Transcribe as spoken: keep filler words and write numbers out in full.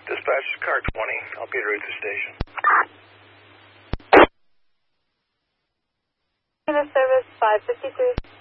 Dispatch, car twenty. I'll be at the station. Service five fifty-three.